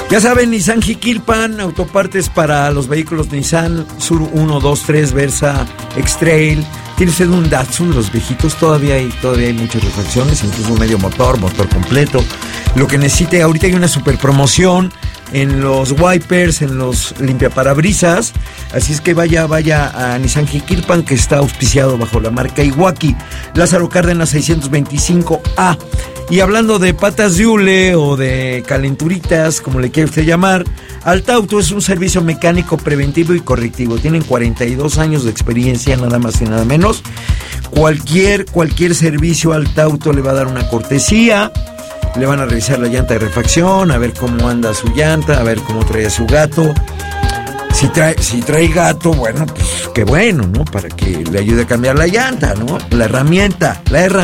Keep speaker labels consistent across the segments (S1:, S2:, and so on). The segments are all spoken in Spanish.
S1: Ya saben, Nissan Jiquilpan, autopartes para los vehículos Nissan Sur 1, 2, 3, Versa, X-Trail. Tiene usted un Datsun, los viejitos, todavía hay muchas refacciones, incluso medio motor completo. Lo que necesite, ahorita hay una super promoción en los wipers, en los limpiaparabrisas. Así es que vaya a Nissan Jiquilpan, que está auspiciado bajo la marca Iwaki. Lázaro Cárdenas 625A. Y hablando de patas de hule o de calenturitas, como le quiere usted llamar, Altauto es un servicio mecánico preventivo y correctivo. Tienen 42 años de experiencia, nada más y nada menos. Cualquier servicio Altauto le va a dar una cortesía. Le van a revisar la llanta de refacción, a ver cómo anda su llanta, a ver cómo trae a su gato. Si trae gato, bueno, pues qué bueno, ¿no? Para que le ayude a cambiar la llanta, ¿no? La herramienta,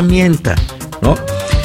S1: ¿no?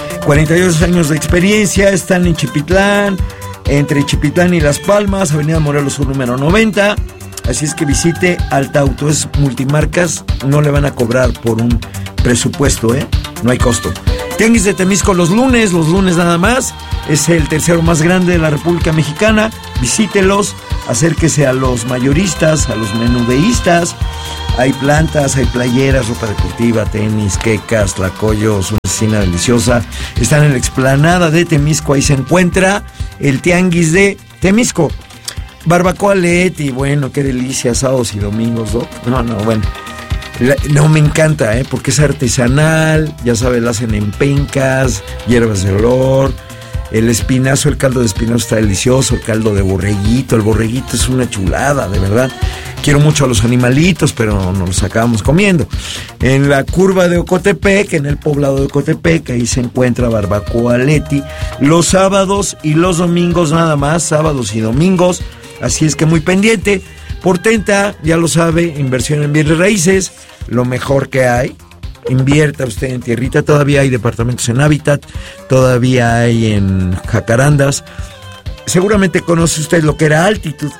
S1: 42 años de experiencia, están en Chipitlán, entre Chipitlán y Las Palmas, Avenida Morelos Sur número 90. Así es que visite Altauto, es multimarcas, no le van a cobrar por un presupuesto, no hay costo. Tianguis de Temisco los lunes nada más, es el tercero más grande de la República Mexicana. Visítelos, acérquese a los mayoristas, a los menudeístas. Hay plantas, hay playeras, ropa deportiva, tenis, quecas, tlacoyos, una cecina deliciosa. Están en la explanada de Temisco, ahí se encuentra el Tianguis de Temisco. Barbacoa Leti, bueno, qué delicia, sábados y domingos, ¿no? Bueno. No, me encanta, porque es artesanal, ya sabes, la hacen en pencas, hierbas de olor, el espinazo, el caldo de espinazo está delicioso, el caldo de borreguito, el borreguito es una chulada, de verdad. Quiero mucho a los animalitos, pero nos los acabamos comiendo. En la curva de Ocotepec, en el poblado de Ocotepec, ahí se encuentra Barbacoa Leti, los sábados y los domingos nada más, sábados y domingos, así es que muy pendiente. Portenta, ya lo sabe, inversión en bienes raíces, lo mejor que hay. Invierta usted en tierrita, todavía hay departamentos en Hábitat, todavía hay en Jacarandas. Seguramente conoce usted lo que era Altitud.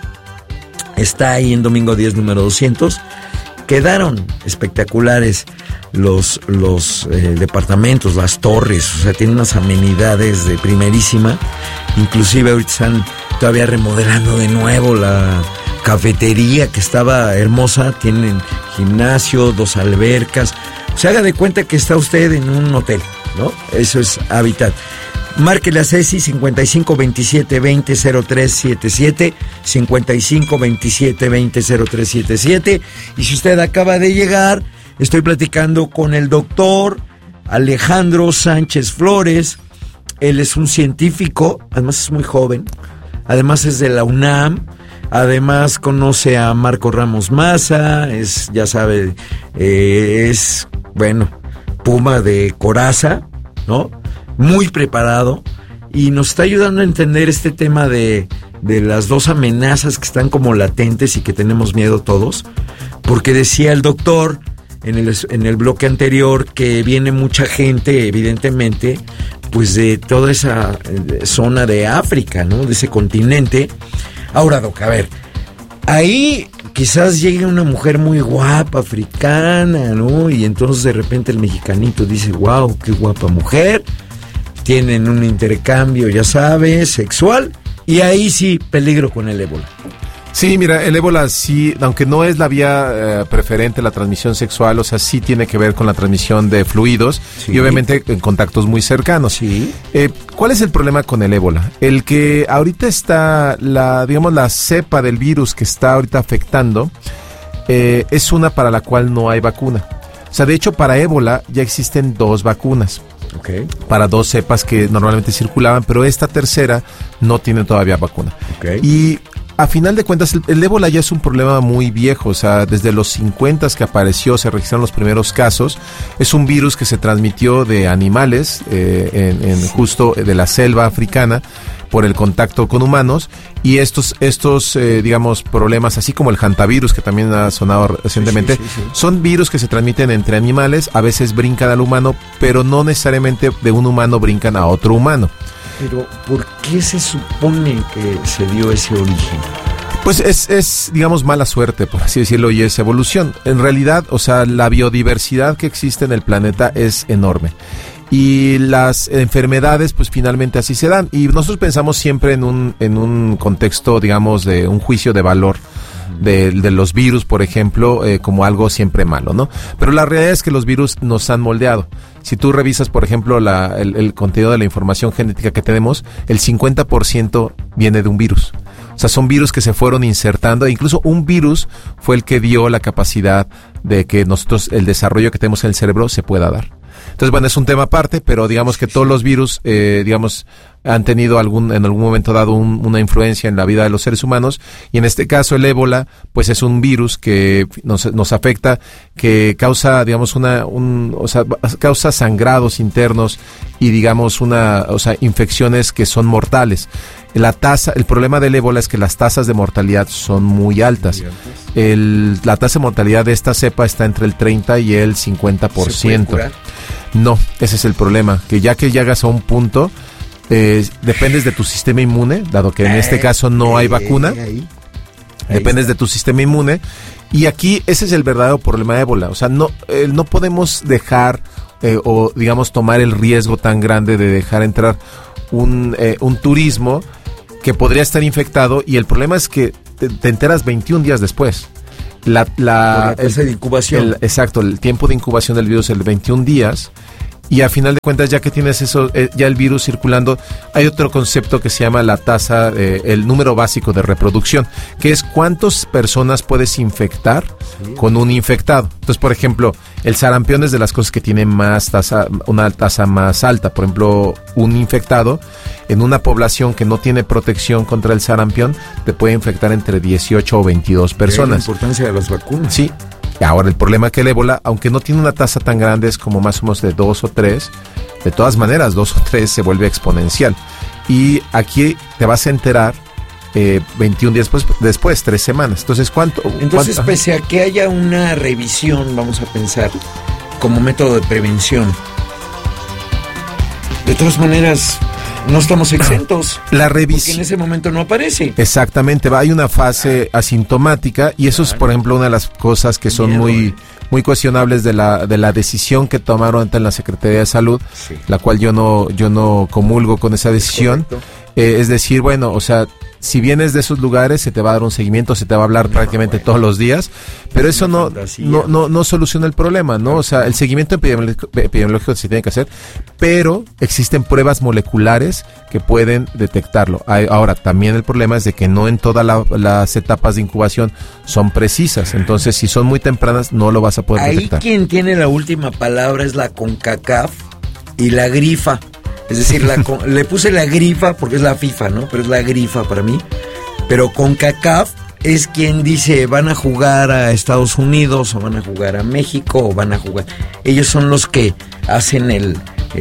S1: Está ahí en Domingo 10, número 200. Quedaron espectaculares los departamentos, las torres, o sea, tienen unas amenidades de primerísima. Inclusive ahorita están todavía remodelando de nuevo la cafetería, que estaba hermosa. Tienen gimnasio, 2 albercas. Se haga de cuenta que está usted en un hotel, ¿no? Eso es Hábitat. Márquele a Ceci 5527200377, 5527200377. Y si usted acaba de llegar, estoy platicando con el doctor Alejandro Sánchez Flores. Él es un científico, además es muy joven, además es de la UNAM, además conoce a Marco Ramos Maza, ya sabe, es, bueno, Puma de coraza, ¿no? Muy preparado, y nos está ayudando a entender este tema de las 2 amenazas que están como latentes y que tenemos miedo todos, porque decía el doctor en el bloque anterior que viene mucha gente, evidentemente, pues de toda esa zona de África, ¿no? De ese continente. Ahora, Doc, a ver, ahí quizás llegue una mujer muy guapa, africana, ¿no? Y entonces de repente el mexicanito dice, wow, qué guapa mujer. Tienen un intercambio, ya sabes, sexual, y ahí sí, peligro con el ébola.
S2: Sí, mira, el ébola sí, aunque no es la vía preferente la transmisión sexual, o sea, sí tiene que ver con la transmisión de fluidos, sí, y obviamente en contactos muy cercanos.
S1: Sí.
S2: ¿Cuál es el problema con el ébola? El que ahorita está, la cepa del virus que está ahorita afectando, es una para la cual no hay vacuna. O sea, de hecho, para ébola ya existen 2 vacunas.
S1: Okay.
S2: Para 2 cepas que normalmente circulaban, pero esta tercera no tiene todavía vacuna.
S1: Okay.
S2: Y a final de cuentas, el ébola ya es un problema muy viejo, o sea, desde los 50 que apareció, se registraron los primeros casos. Es un virus que se transmitió de animales, justo de la selva africana, por el contacto con humanos, y estos digamos, problemas, así como el hantavirus, que también ha sonado recientemente, sí. Son virus que se transmiten entre animales, a veces brincan al humano, pero no necesariamente de un humano brincan a otro humano.
S1: Pero, ¿por qué se supone que se dio ese origen?
S2: Pues es, digamos, mala suerte, por así decirlo, y es evolución. En realidad, o sea, la biodiversidad que existe en el planeta es enorme. Y las enfermedades, pues finalmente así se dan. Y nosotros pensamos siempre en un contexto, digamos, de un juicio de valor de los virus, por ejemplo, como algo siempre malo, ¿no? Pero la realidad es que los virus nos han moldeado. Si tú revisas, por ejemplo, el contenido de la información genética que tenemos, el 50% viene de un virus. O sea, son virus que se fueron insertando, e incluso un virus fue el que dio la capacidad de que nosotros, el desarrollo que tenemos en el cerebro, se pueda dar. Entonces, bueno, es un tema aparte, pero digamos que todos los virus, digamos, han tenido en algún momento dado una influencia en la vida de los seres humanos, y en este caso el ébola, pues es un virus que nos afecta, que causa, digamos, causa sangrados internos y, digamos, infecciones que son mortales. El problema del ébola es que las tasas de mortalidad son muy altas. La tasa de mortalidad de esta cepa está entre el 30 y el 50%.
S1: ¿Se puede curar?
S2: No, ese es el problema, que llegas a un punto, dependes de tu sistema inmune, dado que en este caso no hay vacuna, dependes de tu sistema inmune, y aquí ese es el verdadero problema de ébola. O sea, no podemos dejar o, digamos, tomar el riesgo tan grande de dejar entrar un turismo que podría estar infectado, y el problema es que te enteras 21 días después.
S1: La tasa de incubación.
S2: Exacto, el tiempo de incubación del virus es el 21 días. Y a final de cuentas, ya que tienes eso, ya el virus circulando, hay otro concepto que se llama la tasa, el número básico de reproducción, que es cuántas personas puedes infectar con un infectado. Entonces, por ejemplo, el sarampión es de las cosas que tiene una tasa más alta. Por ejemplo, un infectado en una población que no tiene protección contra el sarampión te puede infectar entre 18 o 22 personas.
S1: La importancia de las vacunas.
S2: Sí. Ahora, el problema es que el ébola, aunque no tiene una tasa tan grande, es como más o menos de 2 o 3, de todas maneras, 2 o 3 se vuelve exponencial. Y aquí te vas a enterar 21 días después, 3 semanas. Entonces, ¿cuánto?
S1: Pese a que haya una revisión, vamos a pensar, como método de prevención, de todas maneras, no estamos exentos.
S2: La revisión.
S1: Porque en ese momento no aparece.
S2: Exactamente, hay una fase asintomática, y eso es, por ejemplo, una de las cosas que son muy cuestionables de la decisión que tomaron ante la Secretaría de Salud, la cual yo no comulgo con esa decisión. Es decir, bueno, o sea, si vienes de esos lugares, se te va a dar un seguimiento, se te va a hablar prácticamente todos los días, pero eso no soluciona el problema, ¿no? O sea, el seguimiento epidemiológico se tiene que hacer, pero existen pruebas moleculares que pueden detectarlo. Ahora, también el problema es de que no en todas las etapas de incubación son precisas, entonces si son muy tempranas no lo vas a poder detectar.
S1: Ahí quien tiene la última palabra es la CONCACAF y la grifa. Es decir, le puse la grifa porque es la FIFA, ¿no? Pero es la grifa para mí. Pero CONCACAF es quien dice van a jugar a Estados Unidos, o van a jugar a México, o van a jugar. Ellos son los que hacen el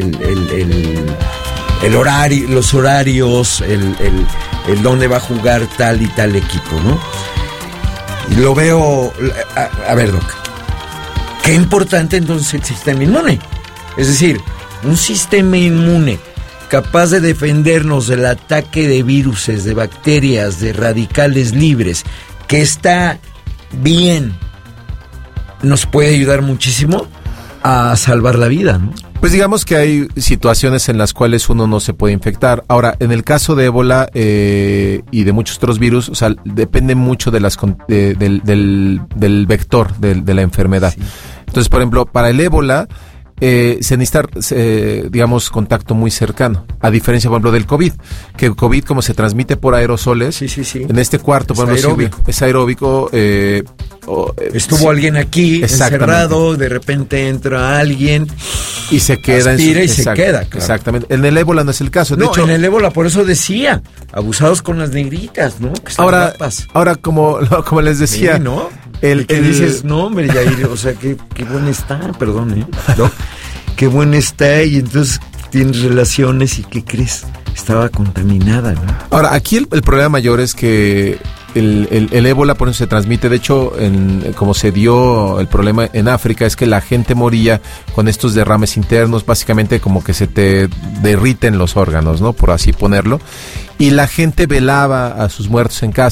S1: horario, los horarios, el dónde va a jugar tal y tal equipo, ¿no? Y lo veo. A ver, Doc, qué importante entonces el sistema inmune. Es decir, un sistema inmune capaz de defendernos del ataque de viruses, de bacterias, de radicales libres, que está bien, nos puede ayudar muchísimo a salvar la vida, ¿no?
S2: Pues digamos que hay situaciones en las cuales uno no se puede infectar. Ahora, en el caso de ébola y de muchos otros virus, o sea, depende mucho de del vector de la enfermedad. Sí. Entonces, por ejemplo, para el ébola se necesita, digamos, contacto muy cercano, a diferencia, por ejemplo, del COVID, que el COVID, como se transmite por aerosoles, en este cuarto, por ejemplo, es aeróbico.
S1: Estuvo alguien aquí encerrado, de repente entra alguien
S2: y se queda,
S1: aspira y se queda. Claro.
S2: Exactamente. En el ébola no es el caso.
S1: De hecho, en el ébola, por eso decía, abusados con las negritas, ¿no? Que
S2: ahora como les decía,
S1: sí, ¿no? El que dices, no, hombre, Yair, o sea, qué buen está, perdón, ¿no? Qué buen está, y entonces tienes relaciones, y ¿qué crees? Estaba contaminada, ¿no?
S2: Ahora, aquí el problema mayor es que el ébola, por eso se transmite. De hecho, como se dio el problema en África, es que la gente moría con estos derrames internos, básicamente como que se te derriten los órganos, ¿no? Por así ponerlo. Y la gente velaba a sus muertos en casa.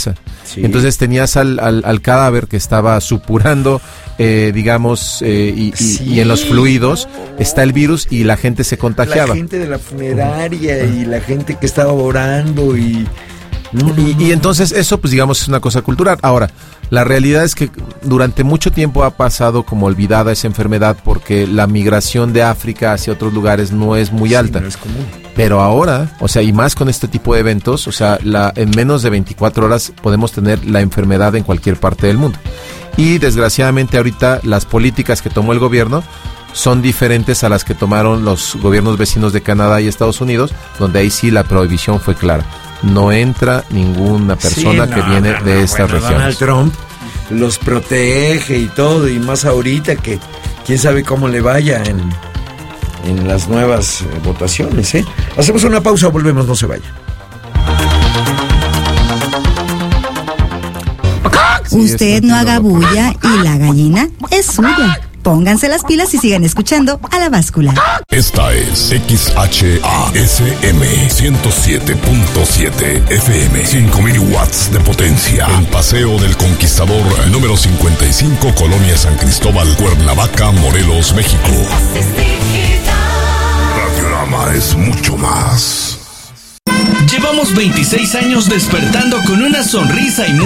S1: Sí.
S2: Entonces tenías al cadáver que estaba supurando, digamos, y en los fluidos está el virus y la gente se contagiaba.
S1: La gente de la funeraria y la gente que estaba orando y
S2: entonces eso, pues digamos, es una cosa cultural. Ahora, la realidad es que durante mucho tiempo ha pasado como olvidada esa enfermedad porque la migración de África hacia otros lugares no es muy alta.
S1: No es común.
S2: Pero ahora, o sea, y más con este tipo de eventos, o sea, en menos de 24 horas podemos tener la enfermedad en cualquier parte del mundo. Y desgraciadamente ahorita las políticas que tomó el gobierno son diferentes a las que tomaron los gobiernos vecinos de Canadá y Estados Unidos, donde ahí sí la prohibición fue clara. No entra ninguna persona que viene de estas regiones.
S1: Donald Trump los protege y todo, y más ahorita que quién sabe cómo le vaya en las nuevas votaciones, ¿eh? Hacemos una pausa, volvemos, no se vaya.
S3: Usted no haga bulla y la gallina es suya. Pónganse las pilas y sigan escuchando A la Báscula.
S4: Esta es XHASM 107.7 FM, 5000 watts de potencia. En Paseo del Conquistador, número 55, Colonia San Cristóbal, Cuernavaca, Morelos, México. Radiorama es mucho más.
S5: Llevamos 26 años despertando con una sonrisa y